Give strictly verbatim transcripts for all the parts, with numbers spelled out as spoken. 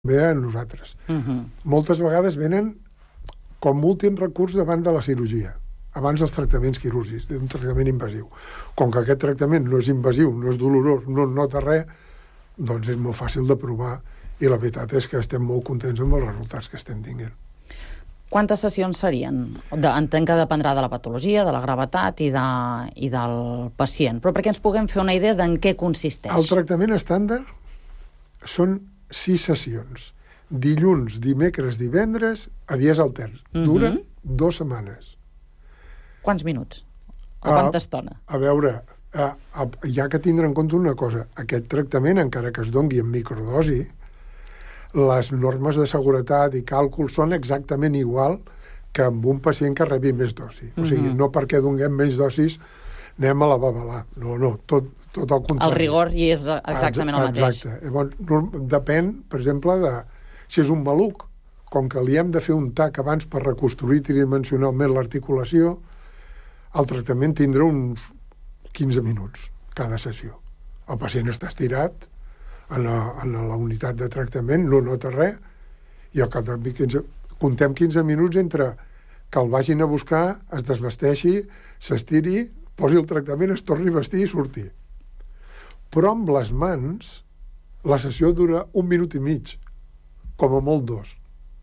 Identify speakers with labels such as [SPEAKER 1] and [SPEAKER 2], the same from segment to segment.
[SPEAKER 1] ve a nosaltres.
[SPEAKER 2] Uh-huh.
[SPEAKER 1] Moltes vegades venen com últim recurs davant de la cirurgia, abans dels tractaments quirúrgics, d'un tractament invasiu. Com que aquest tractament no és invasiu, no és dolorós, no nota res, doncs és molt fàcil de provar i la veritat és que estem molt contents amb els resultats que estem tinguent.
[SPEAKER 2] Quantes sessions serien? De, entenc que dependrà de la patologia, de la gravetat i, de, i del pacient, però perquè ens puguem fer una idea d'en què consisteix.
[SPEAKER 1] El tractament estàndard són sis sessions. Dilluns, dimecres, divendres, a dies alterns. Dura uh-huh. dues setmanes.
[SPEAKER 2] Quants minuts? O quanta
[SPEAKER 1] a,
[SPEAKER 2] estona?
[SPEAKER 1] A veure, a, a, hi ha que tindre en compte una cosa. Aquest tractament, encara que es dongui en microdosi, les normes de seguretat i càlcul són exactament igual que amb un pacient que rebi més dosi. O sigui, uh-huh. no perquè donguem més dosis anem a la babalà. No, no, tot, tot el contrari.
[SPEAKER 2] El rigor hi és exactament el mateix.
[SPEAKER 1] Exacte. Llavors, depèn, per exemple, de si és un maluc, com que li hem de fer un tac abans per reconstruir tridimensionalment l'articulació, el tractament tindrà uns quinze minuts cada sessió. El pacient està estirat en la, en la unitat de tractament, no nota res, i al cap de quinze, contem quinze minuts entre que el vagin a buscar, es desvesteixi, s'estiri, posi el tractament, es torni a vestir i surti. Però amb les mans, la sessió dura un minut i mig, com a molt dos.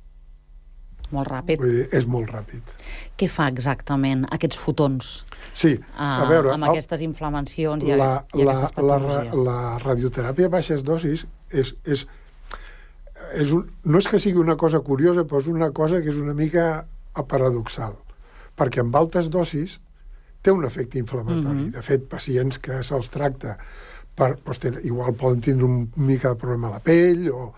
[SPEAKER 2] Molt ràpid.
[SPEAKER 1] Vull dir, és molt ràpid.
[SPEAKER 2] Què fa exactament aquests fotons?
[SPEAKER 1] Sí, a veure...
[SPEAKER 2] Amb aquestes inflamacions i,
[SPEAKER 1] la,
[SPEAKER 2] i aquestes
[SPEAKER 1] La,
[SPEAKER 2] patologies.
[SPEAKER 1] la, la radioteràpia a baixes dosis és, és, és un, no és que sigui una cosa curiosa, però és una cosa que és una mica paradoxal. Perquè amb altes dosis té un efecte inflamatori. Mm-hmm. De fet, pacients que se'ls tracta per, doncs, ten, igual poden tindre un mica de problema a la pell o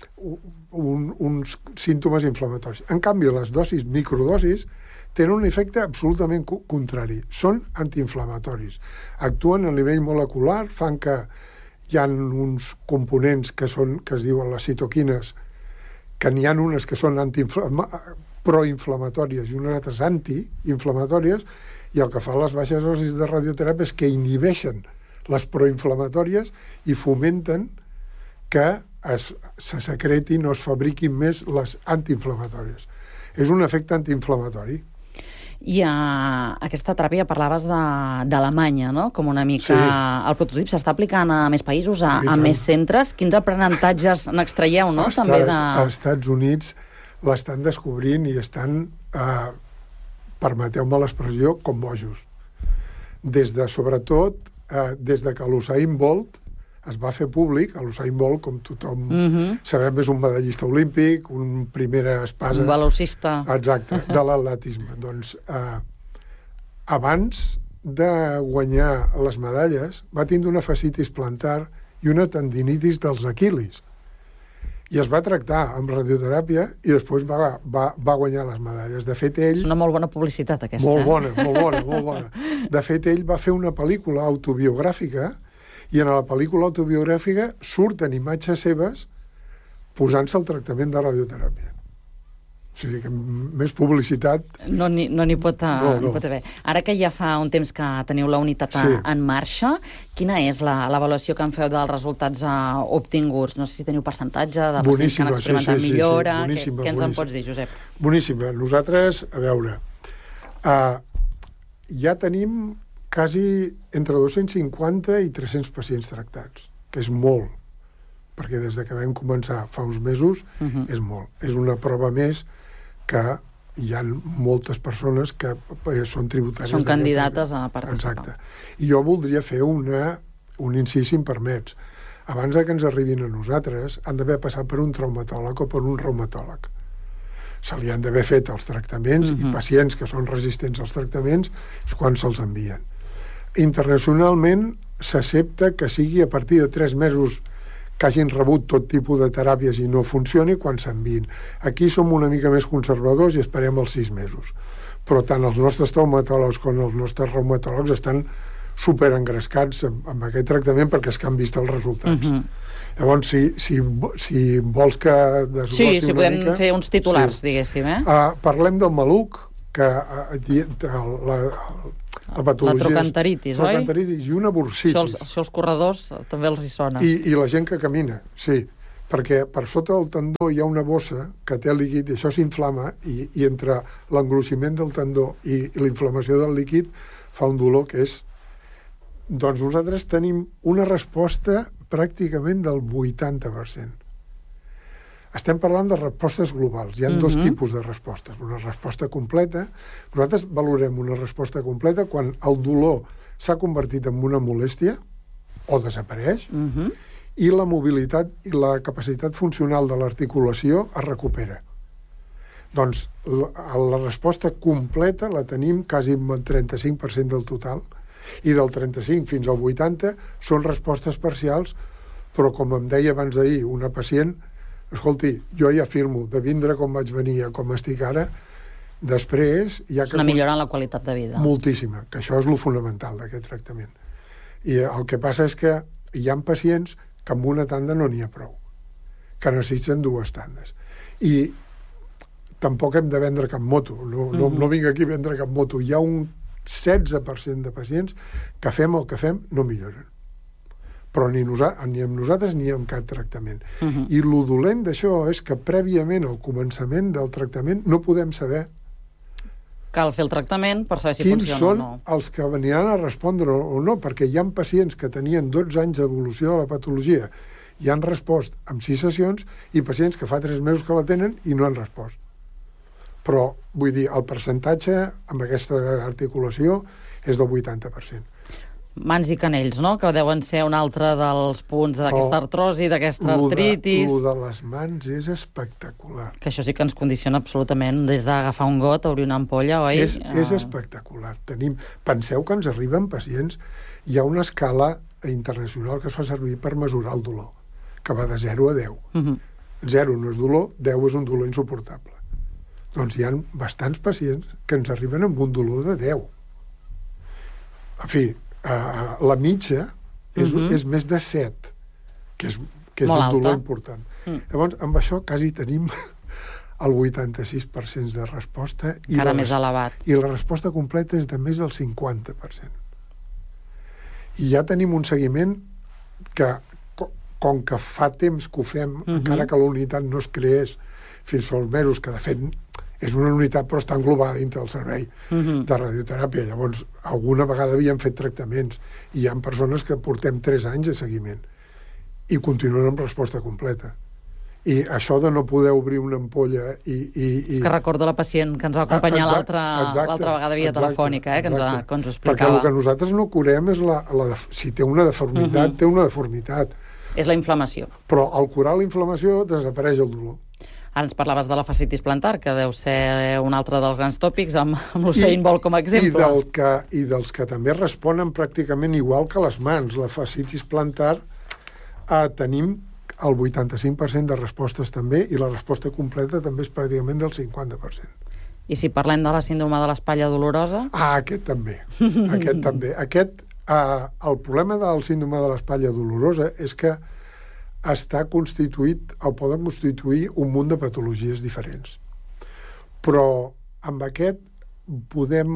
[SPEAKER 1] un, uns símptomes inflamatoris. En canvi, les dosis microdosis tenen un efecte absolutament contrari. Són antiinflamatoris. Actuen a nivell molecular, fan que hi ha uns components que, són, que es diuen les citoquines, que n'hi ha unes que són proinflamatòries i unes altres antiinflamatòries, i el que fan les baixes dosis de radioteràpia és que inhibeixen les proinflamatòries i fomenten que es, se secretin o es fabriquin més les antiinflamatòries. És un efecte antiinflamatori.
[SPEAKER 2] I a aquesta teràpia parlaves d'Alemanya, no? Com una mica... Sí. El prototip s'està aplicant a més països, a, a més centres. Quins aprenentatges n'extraieu, no?
[SPEAKER 1] Estats,
[SPEAKER 2] També de...
[SPEAKER 1] Als Estats Units l'estan descobrint i estan, eh, permeteu-me l'expressió, com bojos. Des de, sobretot, eh, des de que l'Usain Bolt es va fer públic, l'Usain Bolt, com tothom uh-huh. sabem, és un medallista olímpic, un primera espasa...
[SPEAKER 2] Un velocista.
[SPEAKER 1] Exacte, de l'atletisme. Doncs, eh, abans de guanyar les medalles, va tindre una fascitis plantar i una tendinitis dels aquilis. I es va tractar amb radioteràpia i després va, va, va guanyar les medalles. De fet, ell...
[SPEAKER 2] És una molt bona publicitat, aquesta.
[SPEAKER 1] Molt
[SPEAKER 2] eh?
[SPEAKER 1] bona, molt bona, molt bona. De fet, ell va fer una pel·lícula autobiogràfica i en la pel·lícula autobiogràfica surten imatges seves posant-se el tractament de radioteràpia. O sigui que més publicitat...
[SPEAKER 2] No n'hi no pot,
[SPEAKER 1] no, no.
[SPEAKER 2] pot haver. Ara que ja fa un temps que teniu la unitat sí. en marxa, quina és l'avaluació que en feu dels resultats uh, obtinguts? No sé si teniu percentatge de pacients boníssima, que han experimentat sí, sí, millora. Sí, sí. Boníssima, què ens boníssima. En pots dir, Josep?
[SPEAKER 1] Boníssima. Nosaltres, a veure, uh, ja tenim quasi entre dos-cents cinquanta i tres-cents pacients tractats, que és molt, perquè des de que vam començar fa uns mesos uh-huh. és molt. És una prova més que hi ha moltes persones que són tributàries.
[SPEAKER 2] Són candidates a participar.
[SPEAKER 1] Exacte. I jo voldria fer una, un incís, si em permets. Abans de que ens arribin a nosaltres, han d'haver passat per un traumatòleg o per un reumatòleg. Se li han d'haver fet els tractaments uh-huh. i pacients que són resistents als tractaments és quan se'ls envien. Internacionalment s'accepta que sigui a partir de tres mesos que hagin rebut tot tipus de teràpies i no funcioni quan s'envien. Aquí som una mica més conservadors i esperem els sis mesos. Però tant els nostres traumatòlegs com els nostres reumatòlegs estan superengrescats amb, amb aquest tractament perquè és que han vist els resultats. Uh-huh. Llavors, si, si, si vols que desglossi
[SPEAKER 2] sí, si
[SPEAKER 1] una
[SPEAKER 2] podem
[SPEAKER 1] mica...
[SPEAKER 2] fer uns titulars,
[SPEAKER 1] sí.
[SPEAKER 2] diguéssim, eh?
[SPEAKER 1] Uh, parlem del maluc, que uh, la, la patologia...
[SPEAKER 2] La trocanteritis, oi?
[SPEAKER 1] Trocanteritis i una bursitis.
[SPEAKER 2] Això els, això els corredors també els hi sona.
[SPEAKER 1] I, I la gent que camina, sí. perquè per sota del tendó hi ha una bossa que té líquid i això s'inflama i, i entre l'engruiximent del tendó i, i la inflamació del líquid fa un dolor que és... Doncs nosaltres tenim una resposta pràcticament del vuitanta per cent. Estem parlant de respostes globals. Hi ha uh-huh. dos tipus de respostes. Una resposta completa. Nosaltres valorem una resposta completa quan el dolor s'ha convertit en una molèstia o desapareix uh-huh. i la mobilitat i la capacitat funcional de l'articulació es recupera. Doncs la, la resposta completa la tenim quasi amb el trenta-cinc per cent del total i del trenta-cinc fins al vuitanta són respostes parcials, però com em deia abans d'ahir una pacient, escolti, jo ja firmo de vindre com vaig venir a com estic ara, després... Hi ha
[SPEAKER 2] és una millora en la qualitat de vida.
[SPEAKER 1] Moltíssima, que això és lo fonamental d'aquest tractament. I el que passa és que hi ha pacients que amb una tanda no n'hi ha prou, que necessiten dues tandes. I tampoc hem de vendre cap moto, no, no, no vinc aquí a vendre cap moto. Hi ha un setze per cent de pacients que fem el que fem no milloren. Però ni, nosa, ni amb nosaltres ni amb cap tractament. Uh-huh. I lo dolent d'això és que prèviament al començament del tractament no podem saber
[SPEAKER 2] cal fer el tractament per saber si
[SPEAKER 1] quins
[SPEAKER 2] funciona
[SPEAKER 1] són
[SPEAKER 2] o no.
[SPEAKER 1] Els que veniran a respondre o no, perquè hi ha pacients que tenien dotze anys d'evolució de la patologia i han respost amb sis sessions i pacients que fa tres mesos que la tenen i no han respost. Però, vull dir, el percentatge amb aquesta articulació és del vuitanta per cent.
[SPEAKER 2] Mans i canells, no?, que deuen ser un altre dels punts d'aquesta artrosi, d'aquesta artritis...
[SPEAKER 1] El de les mans és espectacular.
[SPEAKER 2] Que això sí que ens condiciona absolutament, des d'agafar un got, obrir una ampolla, oi?
[SPEAKER 1] És, és espectacular. Tenim... Penseu que ens arriben pacients... Hi ha una escala internacional que es fa servir per mesurar el dolor, que va de zero a deu. Uh-huh. zero no és dolor, deu és un dolor insuportable. Doncs hi ha bastants pacients que ens arriben amb un dolor de deu. En fi, uh, la mitja és, uh-huh. és més de set, que és, que és un
[SPEAKER 2] alta.
[SPEAKER 1] Dolor important. Mm. Llavors, amb això quasi tenim el vuitanta-sis per cent de resposta i
[SPEAKER 2] encara
[SPEAKER 1] la,
[SPEAKER 2] més elevat.
[SPEAKER 1] I la resposta completa és de més del cinquanta per cent. I ja tenim un seguiment que, com que fa temps que ho fem, uh-huh. encara que la unitat no es creés fins fa uns mesos, que de fet és una unitat però està englobada dintre del servei uh-huh. de radioteràpia. Llavors, alguna vegada havíem fet tractaments i hi ha persones que portem tres anys de seguiment i continuen amb resposta completa. I això de no poder obrir una ampolla i... i, i...
[SPEAKER 2] És que recordo la pacient que ens va acompanyar l'altra vegada via exacte, telefònica, eh, que, ens, que ens ho explicava.
[SPEAKER 1] Perquè el que nosaltres no curem és la, la, si té una deformitat, uh-huh. té una deformitat.
[SPEAKER 2] És la inflamació.
[SPEAKER 1] Però al curar la inflamació desapareix el dolor.
[SPEAKER 2] Ara ens parlaves de la fascitis plantar, que deu ser un altre dels grans tòpics, amb, amb l'Usain Bolt com a exemple.
[SPEAKER 1] I, del que, I dels que també responen pràcticament igual que les mans. La fascitis plantar eh, tenim el vuitanta-cinc per cent de respostes també, i la resposta completa també és pràcticament del cinquanta per cent.
[SPEAKER 2] I si parlem de la síndrome de l'espatlla dolorosa?
[SPEAKER 1] Ah, aquest també. Aquest també. Aquest, eh, el problema del síndrome de l'espatlla dolorosa és que està constituït, o poden constituir un munt de patologies diferents. Però amb aquest podem...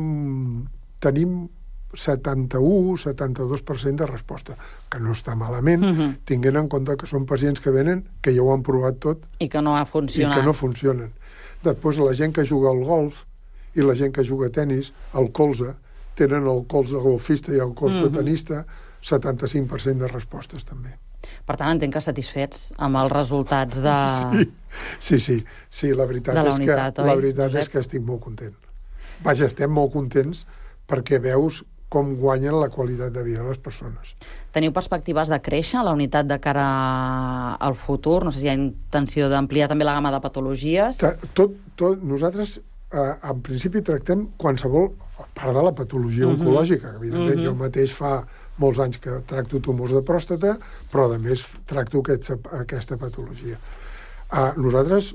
[SPEAKER 1] Tenim setanta-u a setanta-dos per cent de resposta, que no està malament, uh-huh. tinguent en compte que són pacients que venen, que ja ho han provat tot...
[SPEAKER 2] I que no ha funcionat.
[SPEAKER 1] I que no funcionen. Després, la gent que juga al golf i la gent que juga a tenis, el colze, tenen el colze golfista i el colze uh-huh. tenista, setanta-cinc per cent de respostes també.
[SPEAKER 2] Per tant, entenc que satisfets amb els resultats de...
[SPEAKER 1] Sí, sí, sí, sí la veritat,
[SPEAKER 2] la
[SPEAKER 1] és,
[SPEAKER 2] unitat,
[SPEAKER 1] que, la veritat és que estic molt content. Vaja, estem molt contents perquè veus com guanyen la qualitat de vida de les persones.
[SPEAKER 2] Teniu perspectives de créixer la unitat de cara al futur? No sé si hi ha intenció d'ampliar també la gamma de patologies. Tot,
[SPEAKER 1] tot, nosaltres, eh, en principi, tractem qualsevol part de la patologia uh-huh. oncològica. Evidentment, uh-huh. jo mateix fa molts anys que tracto tumors de pròstata, però, a més, tracto aquest, aquesta patologia. Eh, nosaltres,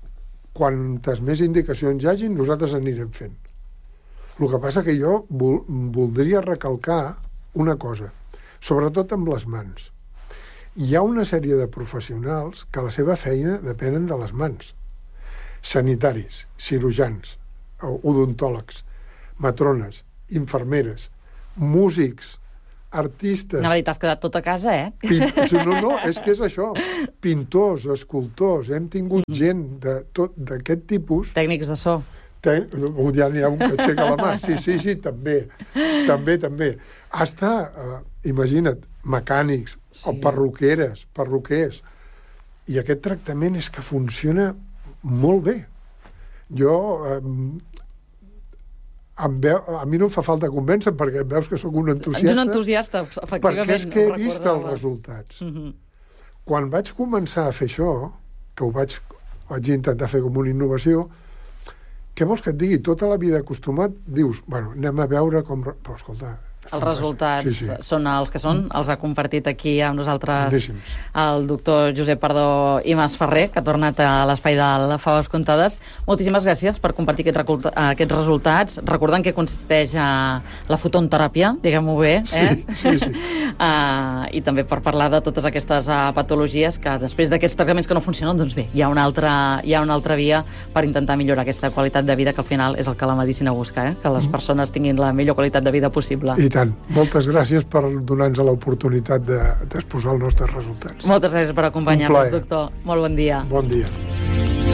[SPEAKER 1] quantes més indicacions hi hagin, nosaltres anirem fent. El que passa que jo vol, voldria recalcar una cosa, sobretot amb les mans. Hi ha una sèrie de professionals que la seva feina depenen de les mans. Sanitaris, cirurgians, odontòlegs, matrones, infermeres, músics, artistes...
[SPEAKER 2] Anava a dir, t'has quedat tot a casa, eh?
[SPEAKER 1] Pin... No, no, és que és això. Pintors, escultors, hem tingut mm. gent d'aquest tipus...
[SPEAKER 2] Tècnics de so.
[SPEAKER 1] Te... Ja n'hi ha un que aixeca la mà. Sí, sí, sí, també. També, també. Hasta, uh, imagina't, mecànics, sí. o perruqueres, perruquers. I aquest tractament és que funciona molt bé. Jo... Uh, Em veu, a mi no em fa falta convèncer perquè veus que sóc un entusiasta.
[SPEAKER 2] Ets un entusiasta, efectivament.
[SPEAKER 1] Perquè és que he vist els resultats. Uh-huh. Quan vaig començar a fer això, que ho vaig, vaig intentar fer com una innovació, què vols que et digui? Tota la vida acostumat, dius, bueno, anem a veure com... Però escolta...
[SPEAKER 2] Els resultats sí, sí. són els que són, els ha compartit aquí amb nosaltres
[SPEAKER 1] Boníssims.
[SPEAKER 2] El doctor Josep Pardó i Mas Ferrer, que ha tornat a l'espai de Faves Comptades. Moltíssimes gràcies per compartir aquests, aquests resultats, recordant que consisteix a la fotonteràpia, diguem-ho bé, eh?
[SPEAKER 1] Sí, sí, sí.
[SPEAKER 2] uh, i també per parlar de totes aquestes uh, patologies que després d'aquests tractaments que no funcionen, doncs bé, hi ha una altra, hi ha una altra via per intentar millorar aquesta qualitat de vida, que al final és el que la medicina busca, eh? Que les persones tinguin la millor qualitat de vida possible.
[SPEAKER 1] I tant. Moltes gràcies per donar-nos l'oportunitat d'exposar els nostres resultats.
[SPEAKER 2] Moltes gràcies per acompanyar-nos, doctor. Molt bon dia.
[SPEAKER 1] Bon dia.